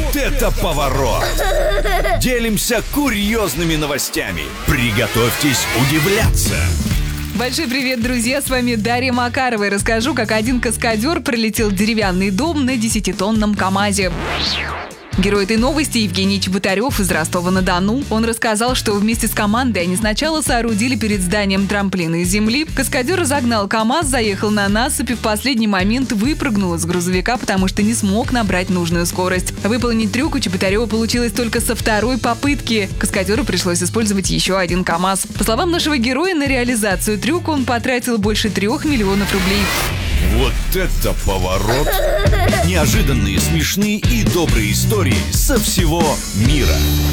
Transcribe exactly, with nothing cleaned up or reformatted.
это поворот! Делимся курьезными новостями. Приготовьтесь удивляться. Большой привет, друзья! С вами Дарья Макарова. И расскажу, как один каскадер пролетел деревянный дом на десятитонном КамАЗе. Герой этой новости Евгений Чеботарев из Ростова-на-Дону. Он рассказал, что вместе с командой они сначала соорудили перед зданием трамплин из земли. Каскадер разогнал КамАЗ, заехал на насыпь и в последний момент выпрыгнул из грузовика, потому что не смог набрать нужную скорость. Выполнить трюк у Чеботарева получилось только со второй попытки. Каскадеру пришлось использовать еще один КамАЗ. По словам нашего героя, на реализацию трюка он потратил больше трех миллионов рублей. Вот это поворот! Неожиданные, смешные и добрые истории со всего мира.